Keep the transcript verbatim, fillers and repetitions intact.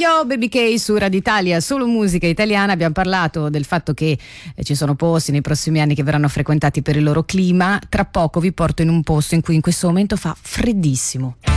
Yo, Baby K su Radio Italia, solo musica italiana. Abbiamo parlato del fatto che eh, ci sono posti nei prossimi anni che verranno frequentati per il loro clima. Tra poco vi porto in un posto in cui in questo momento fa freddissimo.